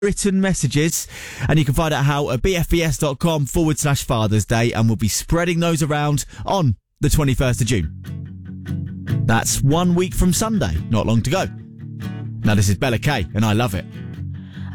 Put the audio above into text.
written messages, and you can find out how at bfbs.com/Father's Day, and we'll be spreading those around on the 21st of June. That's 1 week from Sunday, not long to go. Now, this is Bella K, and I love it.